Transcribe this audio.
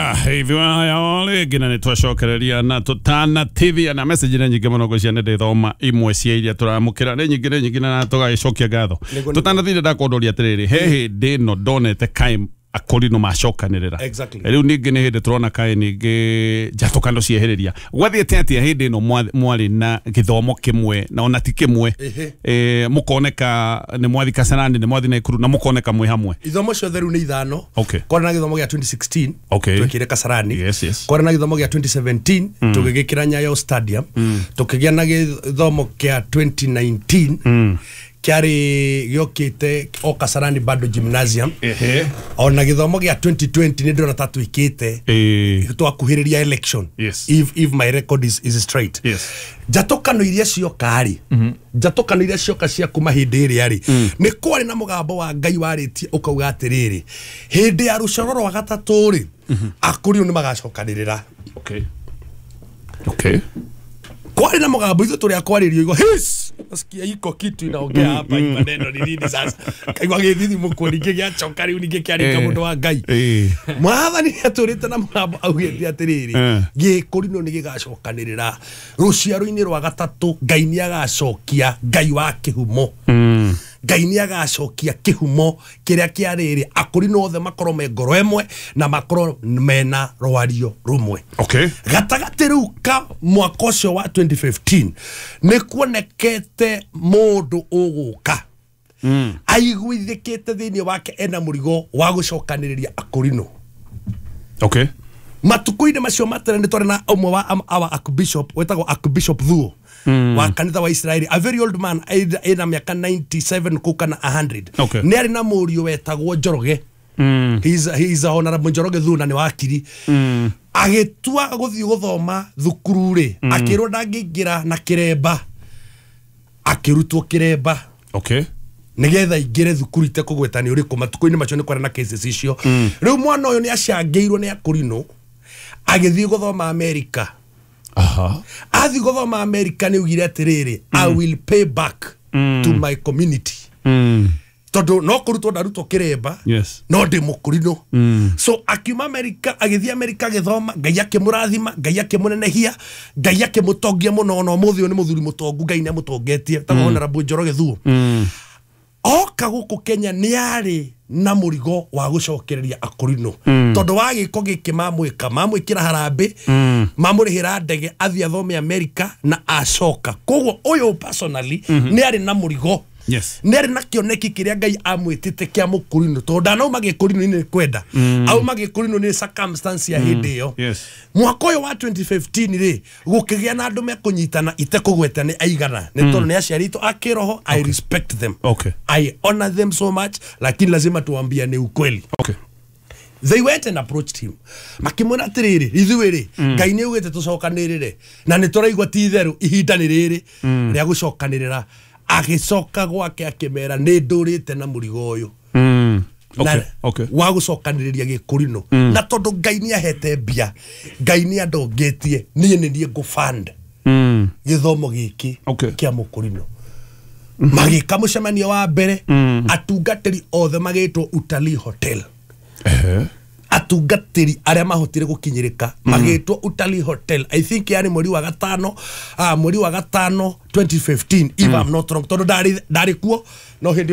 hivi haya ole gina ni twashokereria na tutana TV na message na nyingi muno gocia nende thoma imwe cia iria turamukira ne nyingi na tugacokia gatho tutana thire ndakondoria atiriri hehe ndino donete kaim akorino macokanirira riu ningi ni hindi turona kai ningi njatokando ciehereria gwathiete atia hindi no mwari na githomo kimwe na ona ti kimwe mukoneka ni mwathi Kasarani ni mwathi na Ikuru na mukoneka mwe hamwe ithomo ciothe riu ni ithano kora na githomo gia 2016 twekire Kasarani kora na githomo gia 2017 tugigikira Nyayo Stadium tukigia na githomo kia 2019 kiari giokite o Kasarani bado gymnasium ona githomo gia 2020 ni ndona tatu ikite twakuhiriria election if my record is straight njatokano iria ciokari njatokano iria cioka cia kuma hindi iri ari ni kwari na mugambo wa Ngai waritie ukauga atiriri hindi ya rucororo wa gatatu ri akuriu ni magacokanirira kwari na mugambo ithu turi akwaririo igo nasikia iko kitu inaongea hapa maneno ni nini sasa kaigwa githithi mukuri ngigia choka riu ningi kiarika mundu wa Ngai mwathani aturite na mugambo augite atiriri Gikurino ni gigacokanirira ruciaro-ini rwa gatatu Ngai ni agacokia Ngai wa kihumo Ngai ni agacokia kihumo kiria kiariri Akurino othe makoro me ngoro emwe na makoro mena rwario rumwe gatagati riu ka mwaka ucio wa 2015 ni kuonekete mundu uguka aiguithikite thiini wake ena murigo wa gucokaniriria Akurino matuku-ini macio matene ni twari na umwe wa our Archbishop wetagwo Archbishop Thuo wa kanitha wa Israeli, a very old man ena miaka 97 kuka na 100 ni ari na murio wetagwo Njoroge he is a honorable Njoroge Thuo na ni wakiri agitua guthii guthoma thukuru ri akirwo ndangingira na kiremba akirutwo kiremba nigetha ingire thukuru ite kugwetani uriku matuku-ini macio ni kwari na cases icio riu mwana uyu ni acangeirwo ni Akurino agithii guthoma America athi guthoma America ni ugire atiriri I will pay back to my community todo no kurutwo ndarutwo kiremba no ndi Mukurino so akiuma America agithii America githoma Ngai akimurathima Ngai akimunenehia Ngai akimutongia muno no muthi ni muthuri mutongu Ngai ni amutongetie ta honorable Njoroge Thuo oka guku Kenya ni ari na murigo wa gucokereria Akurino todo wa giko giki mamwikira harambe mamurihira ndege athi athome America na acoka koguo uyu personally ni ari na murigo nere na kioneki kiria Ngai amwitite kia Mukurino tonda no Gikurino ni kwenda au Gikurino ni circumstance ya hindi yo mwaka uyu wa 2015 ri gukigia na andu mekunyitana ite kugweta ni aigana ni tondu ni aciarito akiroho I respect them I honor them so much lakini lazima tuambia ni ukweli they went and approached him makimwira atiriri ithuiri Ngai ni ugite tucokanirire na ni turaigwa ti theru ihinda ni riri ria gucokanirira agicoka gwake akimera ni ndurite na murigo uyu wa gucokaniriria Gikurino na tondu Ngai ni ahete mbia Ngai ni andongetie nie ni ngufund githomo giki kia Mukurino magika mucemanio wa mbere atungatiri othe magitwo Utalii Hotel atungatiri aria mahotire gukinyirika magitwo Utalii Hotel I think yani mweri wa gatano 2015 if I'm not wrong tondu ndari kuo no hindi